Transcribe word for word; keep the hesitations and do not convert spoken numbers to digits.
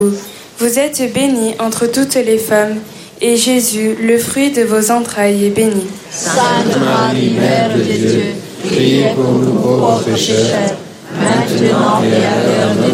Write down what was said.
Vous êtes bénie entre toutes les femmes, et Jésus, le fruit de vos entrailles, est béni. Sainte Marie, Mère de Dieu, priez pour nous pauvres pécheurs, maintenant et à l'heure de